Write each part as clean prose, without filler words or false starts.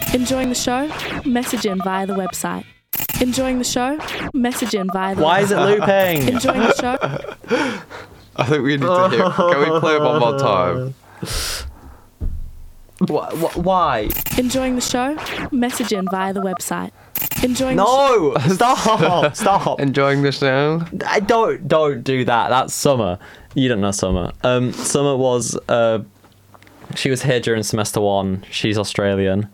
Enjoying the show? Message in via the website. Enjoying the show? Message in via the Why is it looping? Enjoying the show? I think we need to hear. Can we play it one more time? Why? Enjoying the show? Message in via the website. Enjoying No! Stop! Stop! Enjoying the show? I don't do that. That's Summer. You don't know Summer. Summer was she was here during semester 1. She's Australian.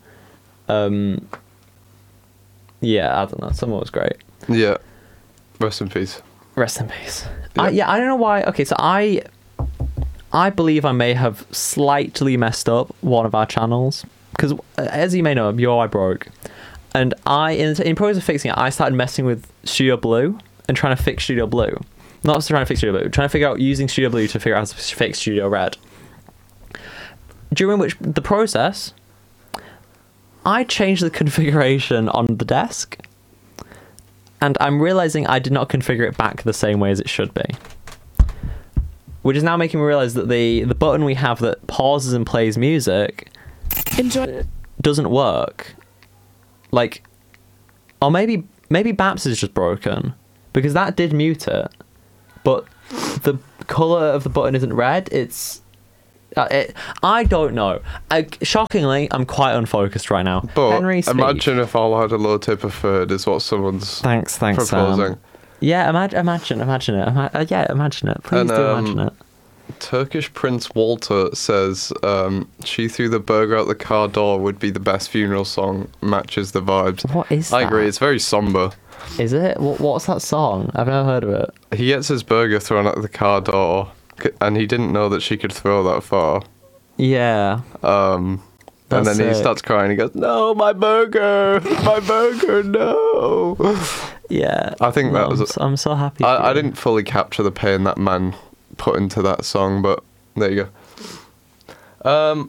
Yeah, I don't know. Summer was great. Yeah. Rest in peace. Rest in peace. Yeah. I don't know why. Okay, so I believe I may have slightly messed up one of our channels because, as you may know, Your I broke, and in process of fixing it, I started messing with Studio Blue and trying to fix Studio Blue. Not just trying to fix Studio Blue, trying to figure out using Studio Blue to figure out how to fix Studio Red. During which the process, I changed the configuration on the desk, and I'm realizing I did not configure it back the same way as it should be. Which is now making me realize that the button we have that pauses and plays music doesn't work. Like, or maybe Baps is just broken, because that did mute it, but the colour of the button isn't red. It's I don't know. Shockingly, I'm quite unfocused right now. But Henry, speak. imagine if all I had a low tip of third is what someone's Thanks, proposing. Yeah, imagine it. Yeah, imagine it. Please do imagine it. Turkish Prince Walter says She Threw the Burger Out the Car Door would be the best funeral song, matches the vibes. What is that? I agree, it's very somber. Is it? What's that song? I've never heard of it. He gets his burger thrown out the car door, and he didn't know that she could throw that far. Yeah. And then he starts crying. He goes, "No, my burger, my burger, no." Yeah. I think that was. I'm so happy. I didn't fully capture the pain that man put into that song, but there you go.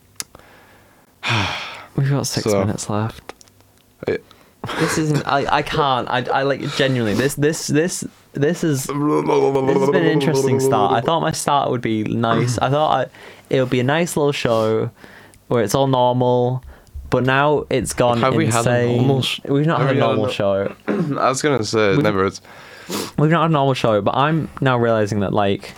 We've got 6 minutes left. This isn't. I can't. I like genuinely. This has been an interesting start. I thought my start would be nice. I thought it would be a nice little show where it's all normal, but now it's gone Have we insane. had a normal We've not had a normal show. I was gonna say it never is. We've not had a normal show, but I'm now realizing that like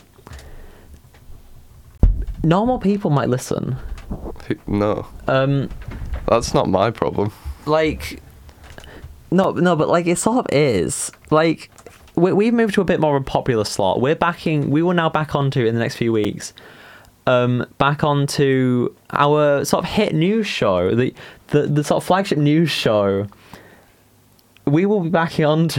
normal people might listen. No. That's not my problem. Like. No, but like it sort of is. Like we've moved to a bit more of a popular slot. We will now back onto in the next few weeks. Back onto our sort of hit news show, the sort of flagship news show. We will be backing onto,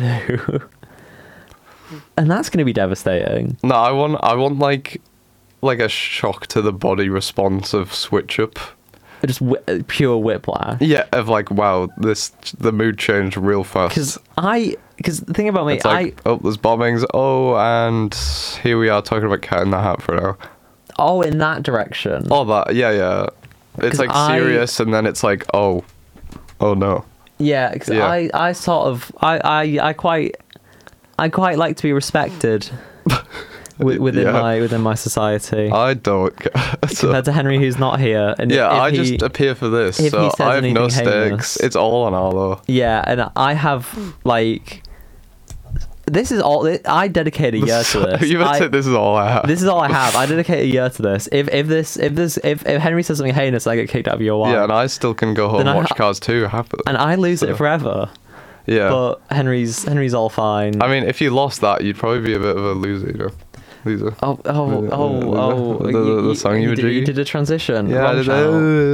and that's going to be devastating. No, I want like a shock to the body response of switch up. Just pure whiplash. Yeah, of like, wow, the mood changed real fast. Because the thing about me, it's like, there's bombings. Oh, and here we are talking about Cat in the Hat for now. Oh, in that direction. All that, yeah. It's like serious, and then it's like, oh no. Yeah, because I sort of I quite like to be respected. Within my society. I don't compared to Henry, who's not here. And I just appear for this, so I have no stakes. Heinous, it's all on Arlo. Yeah, and I have like this is all. I dedicate a year to this. You said this is all I have. This is all I have. I dedicate a year to this. If Henry says something heinous, I get kicked out of your wife. Yeah, and I still can go home and watch Cars 2 happily. And I lose it forever. Yeah, but Henry's all fine. I mean, if you lost that, you'd probably be a bit of a loser, you know. The song you did a transition. Yeah,